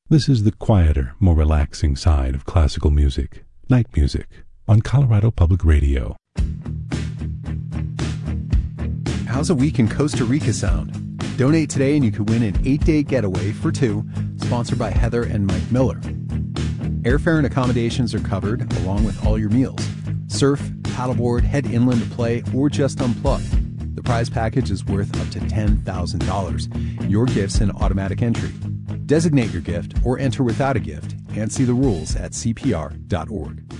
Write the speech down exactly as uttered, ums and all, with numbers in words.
This is the quieter, more relaxing side of classical music, night music, on Colorado Public Radio. How's a week in Costa Rica sound? Donate today and you could win an eight-day getaway for two, sponsored by Heather and Mike Miller. Airfare and accommodations are covered, along with all your meals. Surf, paddleboard, head inland to play, or just unplug. The prize package is worth up to ten thousand dollars. Your gift's an automatic entry. Designate your gift or enter without a gift and see the rules at C P R dot org.